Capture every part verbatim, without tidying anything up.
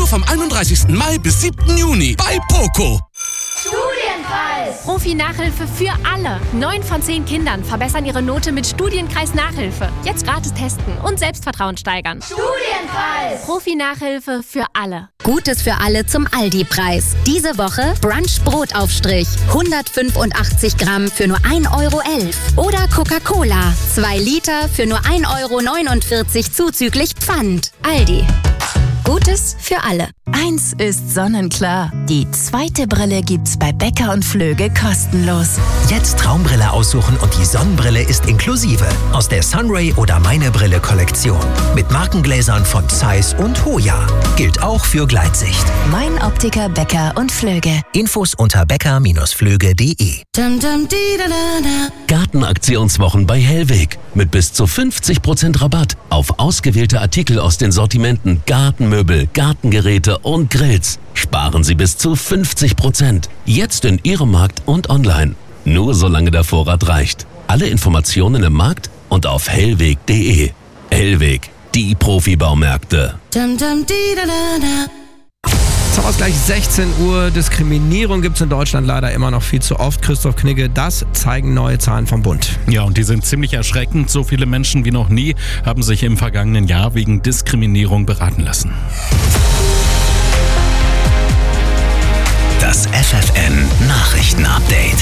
Nur vom einunddreißigsten Mai bis siebten Juni bei Poco. Studienkreis. Profi-Nachhilfe für alle. Neun von zehn Kindern verbessern ihre Note mit Studienkreis-Nachhilfe. Jetzt gratis testen und Selbstvertrauen steigern. Studienkreis. Profi-Nachhilfe für alle. Gutes für alle zum Aldi-Preis. Diese Woche Brunch-Brotaufstrich. hundertfünfundachtzig Gramm für nur ein Euro elf. Oder Coca-Cola. zwei Liter für nur ein Euro neunundvierzig zuzüglich Pfand. Aldi. Gutes für alle. Eins ist sonnenklar. Die zweite Brille gibt's bei Becker und Flöge kostenlos. Jetzt Traumbrille aussuchen und die Sonnenbrille ist inklusive. Aus der Sunray oder Meine Brille Kollektion. Mit Markengläsern von Zeiss und Hoya. Gilt auch für Gleitsicht. Mein Optiker Becker und Flöge. Infos unter becker Flöge punkt de. Gartenaktionswochen bei Hellweg. Mit bis zu fünfzig Prozent Rabatt auf ausgewählte Artikel aus den Sortimenten Gartenmöbel, Gartengeräte und Grills. Sparen Sie bis zu fünfzig Prozent. Jetzt in Ihrem Markt und online. Nur solange der Vorrat reicht. Alle Informationen im Markt und auf hellweg punkt de. Hellweg, die Profibaumärkte. Jetzt haben wir es gleich sechzehn Uhr. Diskriminierung gibt es in Deutschland leider immer noch viel zu oft. Christoph Knigge, das zeigen neue Zahlen vom Bund. Ja, und die sind ziemlich erschreckend. So viele Menschen wie noch nie haben sich im vergangenen Jahr wegen Diskriminierung beraten lassen. Das F F N Nachrichten-Update.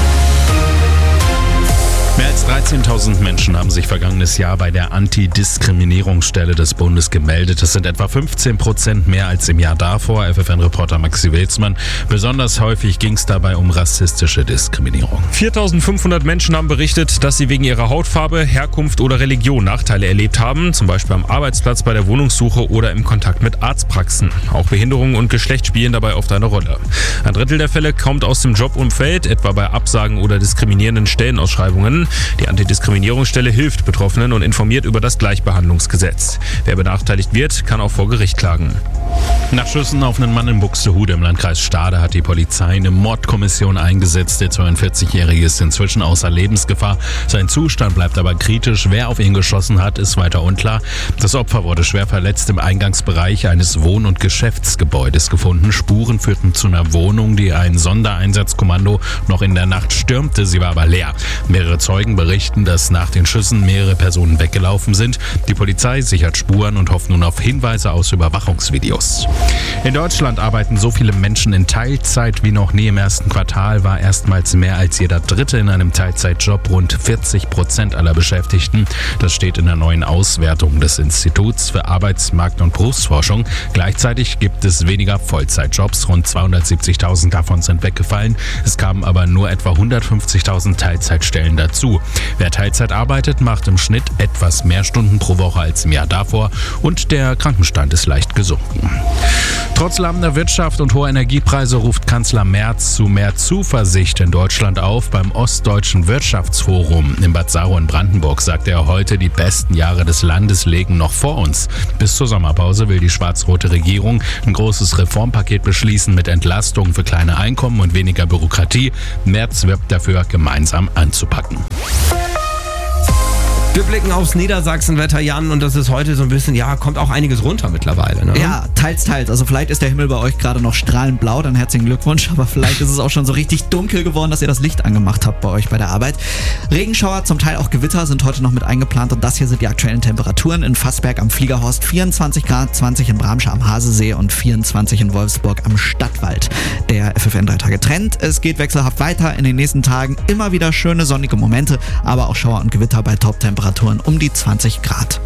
Mehr als dreizehntausend Menschen haben sich vergangenes Jahr bei der Antidiskriminierungsstelle des Bundes gemeldet. Das sind etwa fünfzehn Prozent mehr als im Jahr davor. F F N-Reporter Maxi Wilsmann. Besonders häufig ging es dabei um rassistische Diskriminierung. viertausendfünfhundert Menschen haben berichtet, dass sie wegen ihrer Hautfarbe, Herkunft oder Religion Nachteile erlebt haben. Zum Beispiel am Arbeitsplatz, bei der Wohnungssuche oder im Kontakt mit Arztpraxen. Auch Behinderung und Geschlecht spielen dabei oft eine Rolle. Ein Drittel der Fälle kommt aus dem Jobumfeld, etwa bei Absagen oder diskriminierenden Stellenausschreibungen. Die Antidiskriminierungsstelle hilft Betroffenen und informiert über das Gleichbehandlungsgesetz. Wer benachteiligt wird, kann auch vor Gericht klagen. Nach Schüssen auf einen Mann in Buxtehude im Landkreis Stade hat die Polizei eine Mordkommission eingesetzt. Der zweiundvierzigjährige ist inzwischen außer Lebensgefahr. Sein Zustand bleibt aber kritisch. Wer auf ihn geschossen hat, ist weiter unklar. Das Opfer wurde schwer verletzt im Eingangsbereich eines Wohn- und Geschäftsgebäudes gefunden. Spuren führten zu einer Wohnung, die ein Sondereinsatzkommando noch in der Nacht stürmte. Sie war aber leer. Mehrere Zeugen berichten, dass nach den Schüssen mehrere Personen weggelaufen sind. Die Polizei sichert Spuren und hofft nun auf Hinweise aus Überwachungsvideos. In Deutschland arbeiten so viele Menschen in Teilzeit wie noch nie. Im ersten Quartal war erstmals mehr als jeder Dritte in einem Teilzeitjob, rund vierzig Prozent aller Beschäftigten. Das steht in der neuen Auswertung des Instituts für Arbeitsmarkt- und Berufsforschung. Gleichzeitig gibt es weniger Vollzeitjobs, rund zweihundertsiebzigtausend davon sind weggefallen. Es kamen aber nur etwa hundertfünfzigtausend Teilzeitstellen dazu. Wer Teilzeit arbeitet, macht im Schnitt etwas mehr Stunden pro Woche als im Jahr davor und der Krankenstand ist leicht gesunken. Trotz lahmender Wirtschaft und hoher Energiepreise ruft Kanzler Merz zu mehr Zuversicht in Deutschland auf. Beim Ostdeutschen Wirtschaftsforum in Bad Saro in Brandenburg sagte er heute, die besten Jahre des Landes liegen noch vor uns. Bis zur Sommerpause will die schwarz-rote Regierung ein großes Reformpaket beschließen mit Entlastungen für kleine Einkommen und weniger Bürokratie. Merz wirbt dafür, gemeinsam anzupacken. Wir blicken aufs Niedersachsenwetter, Jan, und das ist heute so ein bisschen, ja, kommt auch einiges runter mittlerweile, ne? Ja, teils, teils. Also vielleicht ist der Himmel bei euch gerade noch strahlend blau, dann herzlichen Glückwunsch, aber vielleicht ist es auch schon so richtig dunkel geworden, dass ihr das Licht angemacht habt bei euch bei der Arbeit. Regenschauer, zum Teil auch Gewitter sind heute noch mit eingeplant und das hier sind die aktuellen Temperaturen. In Fassberg am Fliegerhorst vierundzwanzig Grad, zwanzig in Bramsche am Hasesee und vierundzwanzig in Wolfsburg am Stadtwald. Der F F N drei Tage Trend. Es geht wechselhaft weiter in den nächsten Tagen. Immer wieder schöne sonnige Momente, aber auch Schauer und Gewitter bei Top-Temperaturen um die zwanzig Grad.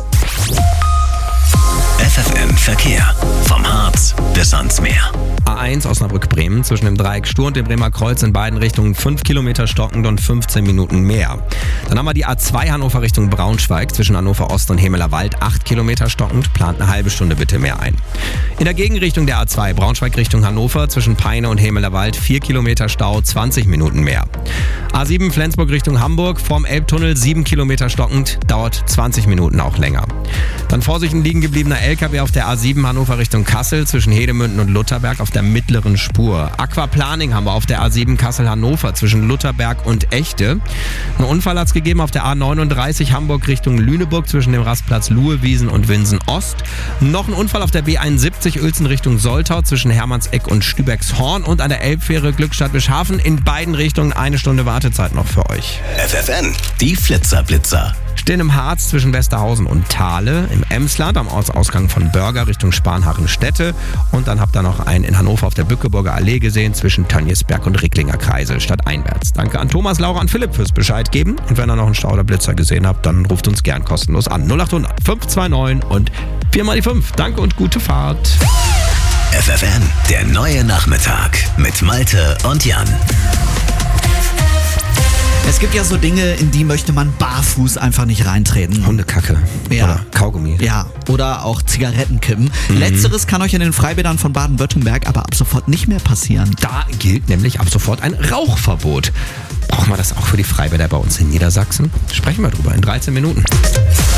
F F N Verkehr. Vom Harz bis ans Meer. A eins Osnabrück-Bremen zwischen dem Dreieck Stur und dem Bremer Kreuz in beiden Richtungen fünf Kilometer stockend und fünfzehn Minuten mehr. Dann haben wir die A zwei Hannover Richtung Braunschweig zwischen Hannover Ost und Hemeler Wald acht Kilometer stockend, plant eine halbe Stunde bitte mehr ein. In der Gegenrichtung der A zwei Braunschweig Richtung Hannover zwischen Peine und Hemeler Wald vier Kilometer Stau, zwanzig Minuten mehr. A sieben Flensburg Richtung Hamburg, vorm Elbtunnel sieben Kilometer stockend, dauert zwanzig Minuten auch länger. Dann Vorsicht, ein liegen gebliebener L K W auf der A sieben Hannover Richtung Kassel zwischen Hedemünden und Lutherberg auf der mittleren Spur. Aquaplaning haben wir auf der A sieben Kassel-Hannover zwischen Lutherberg und Echte. Ein Unfall hat es gegeben auf der A neununddreißig Hamburg Richtung Lüneburg zwischen dem Rastplatz Luhewiesen und Winsen Ost. Noch ein Unfall auf der B einundsiebzig Uelzen Richtung Soltau zwischen Hermannseck und Stübeckshorn und an der Elbfähre Glückstadt-Bischhafen. In beiden Richtungen eine Stunde Wartezeit noch für euch. F F N, die Flitzer-Blitzer. Stehen im Harz zwischen Westerhausen und Thale, im Emsland am Ortsausgang von Börger Richtung Spanhagen-Städte und dann habt ihr noch einen in Hannover auf der Bückeburger Allee gesehen zwischen Tönniesberg und Ricklinger Kreisel stadteinwärts. Danke an Thomas, Laura und Philipp fürs Bescheid geben und wenn ihr noch einen Stau oder Blitzer gesehen habt, dann ruft uns gern kostenlos an. null acht hundert fünf zwei neun und vier mal die fünf. Danke und gute Fahrt. F F N, der neue Nachmittag mit Malte und Jan. Es gibt ja so Dinge, in die möchte man barfuß einfach nicht reintreten. Hundekacke. Ja. Oder Kaugummi. Ja, oder auch Zigarettenkippen. Mhm. Letzteres kann euch in den Freibädern von Baden-Württemberg aber ab sofort nicht mehr passieren. Da gilt nämlich ab sofort ein Rauchverbot. Brauchen wir das auch für die Freibäder bei uns in Niedersachsen? Sprechen wir drüber in dreizehn Minuten.